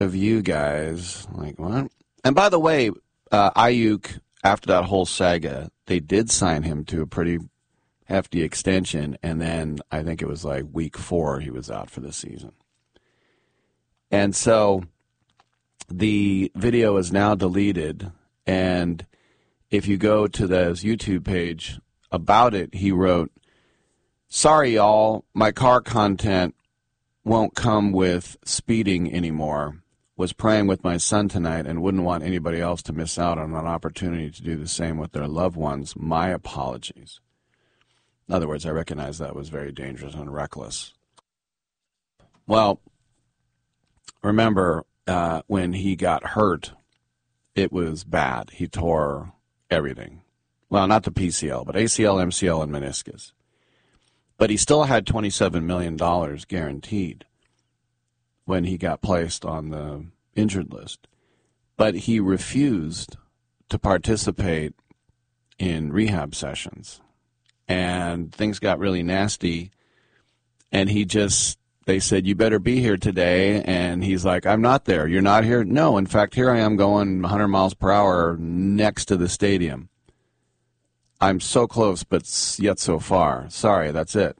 of you guys. Like, what? And by the way, Ayuk, after that whole saga, they did sign him to a pretty hefty extension, and then I think it was like week 4 he was out for the season. And so the video is now deleted, and if you go to his YouTube page about it, he wrote, "Sorry, y'all, my car content won't come with speeding anymore. Was praying with my son tonight and wouldn't want anybody else to miss out on an opportunity to do the same with their loved ones. My apologies." In other words, I recognize that was very dangerous and reckless. Well, remember when he got hurt, it was bad. He tore everything. Well, not the PCL, but ACL, MCL, and meniscus. But he still had $27 million guaranteed when he got placed on the injured list. But he refused to participate in rehab sessions. And things got really nasty. And they said, "You better be here today." And he's like, "I'm not there." "You're not here?" "No, in fact, here I am going 100 miles per hour next to the stadium. I'm so close, but yet so far. Sorry, that's it."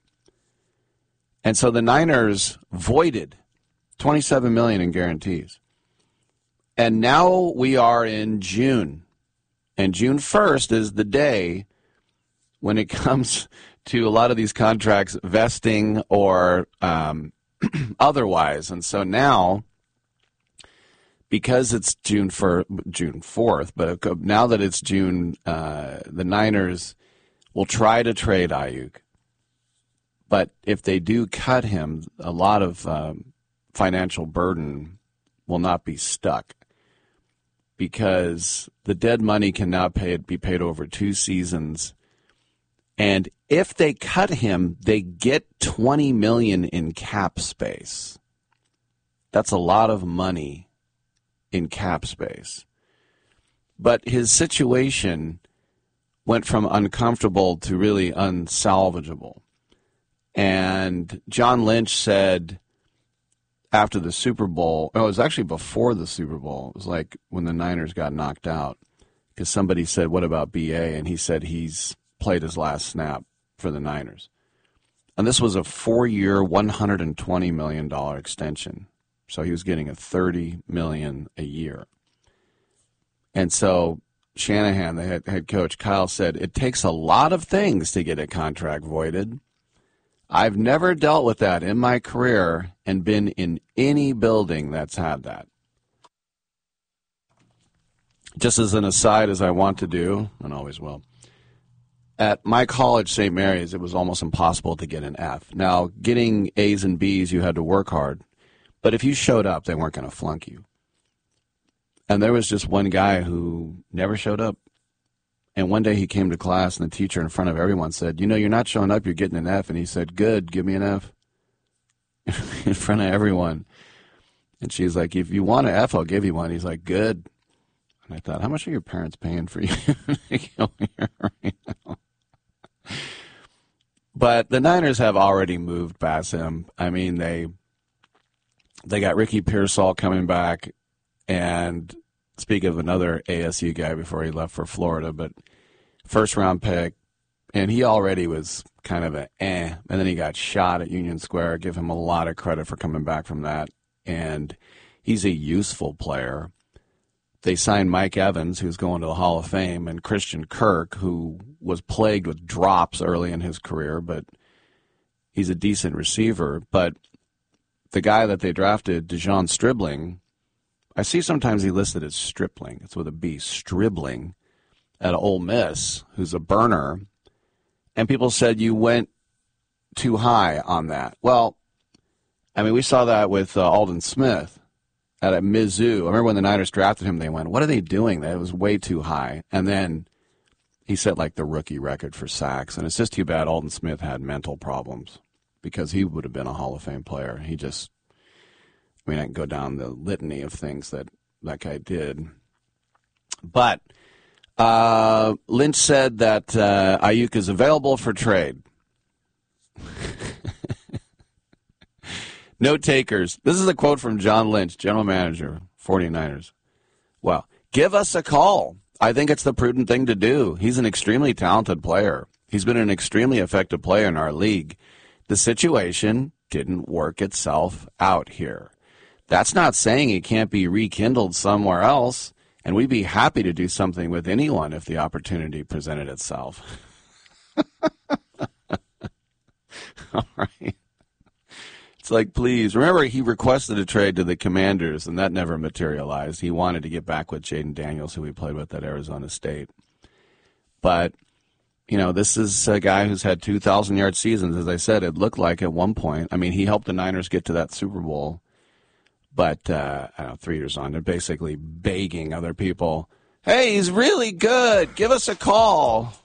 And so the Niners voided $27 million in guarantees. And now we are in June. And June 1st is the day when it comes to a lot of these contracts vesting or otherwise. And so now, because it's June 4th, but now that it's June, the Niners will try to trade Ayuk. But if they do cut him, a lot of financial burden will not be stuck, because the dead money can now be paid over 2 seasons. And if they cut him, they get $20 million in cap space. That's a lot of money in cap space. But his situation went from uncomfortable to really unsalvageable. And John Lynch said after the Super Bowl, it was actually before the Super Bowl, it was like when the Niners got knocked out, because somebody said, "What about BA?" And he said he's played his last snap for the Niners. And this was a 4-year, $120 million extension. So he was getting a $30 million a year. And so Shanahan, the head coach, Kyle, said, "It takes a lot of things to get a contract voided. I've never dealt with that in my career and been in any building that's had that." Just as an aside, as I want to do, and always will, at my college, St. Mary's, it was almost impossible to get an F. Now, getting A's and B's, you had to work hard. But if you showed up, they weren't going to flunk you. And there was just one guy who never showed up. And one day he came to class, and the teacher in front of everyone said, "You're not showing up, you're getting an F." And he said, "Good, give me an F." In front of everyone. And she's like, "If you want an F, I'll give you one." He's like, "Good." And I thought, how much are your parents paying for you to come here right now? But the Niners have already moved past him. I mean, they got Ricky Pearsall coming back, and speak of another ASU guy before he left for Florida, but first-round pick, and he already was kind of and then he got shot at Union Square. Give him a lot of credit for coming back from that, and he's a useful player. They signed Mike Evans, who's going to the Hall of Fame, and Christian Kirk, who was plagued with drops early in his career, but he's a decent receiver. But the guy that they drafted, Dejon Stribling, I see sometimes he listed as Stripling. It's with a B, Stribling, at Ole Miss, who's a burner. And people said you went too high on that. Well, I mean, we saw that with Aldon Smith at Mizzou. I remember when the Niners drafted him, they went, "What are they doing? That was way too high." And then he set like the rookie record for sacks. And it's just too bad Aldon Smith had mental problems, because he would have been a Hall of Fame player. I can go down the litany of things that guy did. But Lynch said that Ayuk is available for trade. No takers. This is a quote from John Lynch, general manager, 49ers. Well, give us a call. I think it's the prudent thing to do. He's an extremely talented player. He's been an extremely effective player in our league. The situation didn't work itself out here. That's not saying he can't be rekindled somewhere else, and we'd be happy to do something with anyone if the opportunity presented itself. All right. It's like, please. Remember, he requested a trade to the Commanders, and that never materialized. He wanted to get back with Jaden Daniels, who he played with at Arizona State. But, you know, this is a guy who's had 2,000-yard seasons. As I said, it looked like at one point. I mean, he helped the Niners get to that Super Bowl. But, I don't know, 3 years on, they're basically begging other people, hey, he's really good. Give us a call.